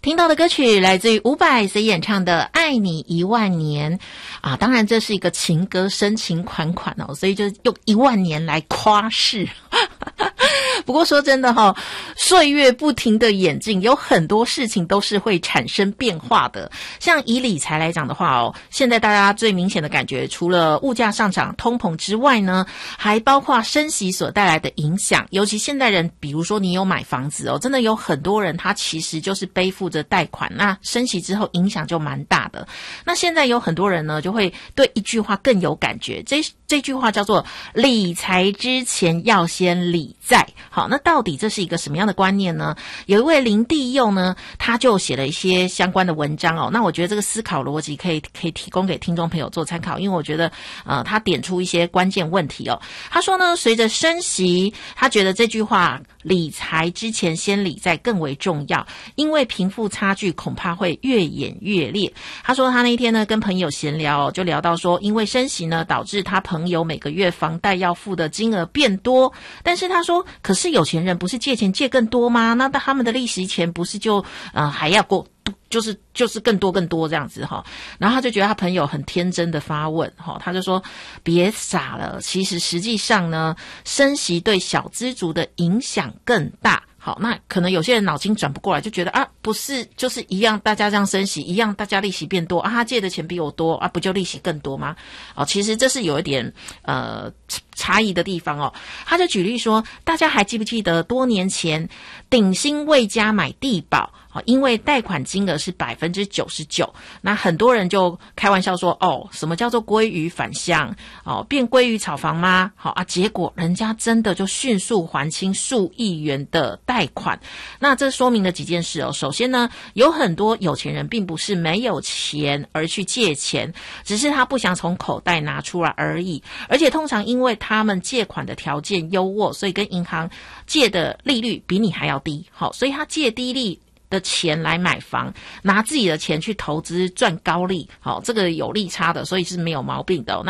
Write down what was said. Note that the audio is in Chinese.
听到的歌曲来自于伍佰所演唱的《爱你10000年》啊，当然这是一个情歌，深情款款哦，所以就用10000年来夸饰。不过说真的哈，岁月不停的演进，有很多事情都是会产生变化的。像以理财来讲的话哦，现在大家最明显的感觉，除了物价上涨、通膨之外呢，还包括升息所带来的影响。尤其现代人，比如说你有买房子哦，真的有很多人他其实就是背负着贷款，那升息之后影响就蛮大的。那现在有很多人呢，就会对一句话更有感觉，这句话叫做理财之前要先理债。好，那到底这是一个什么样的观念呢？有一位林地佑呢，他就写了一些相关的文章哦。那我觉得这个思考逻辑可以提供给听众朋友做参考，因为我觉得他点出一些关键问题哦。他说呢，随着升息，他觉得这句话理财之前先理债更为重要，因为贫富差距恐怕会越演越烈。他说他那一天呢跟朋友闲聊哦，就聊到说，因为升息呢导致他朋友每个月房贷要付的金额变多，但是他说可是有钱人不是借钱借更多吗？那他们的利息钱不是就还要就是更多这样子哈。然后他就觉得他朋友很天真的发问哈，他就说别傻了，其实实际上呢，升息对小资族的影响更大。好，那可能有些人脑筋转不过来，就觉得不是就是一样，大家这样升息一样，大家利息变多他借的钱比我多不就利息更多吗？其实这是有一点差异的地方哦。他就举例说，大家还记不记得多年前鼎新魏家买地保，因为贷款金额是 99%， 那很多人就开玩笑说什么叫做鲑鱼返乡变鲑鱼炒房吗？结果人家真的就迅速还清数亿元的贷款。那这说明了几件事哦。首先呢，有很多有钱人并不是没有钱而去借钱，只是他不想从口袋拿出来而已。而且通常因为他们借款的条件优渥，所以跟银行借的利率比你还要低，所以他借低利的钱来买房，拿自己的钱去投资赚高利，这个有利差的，所以是没有毛病的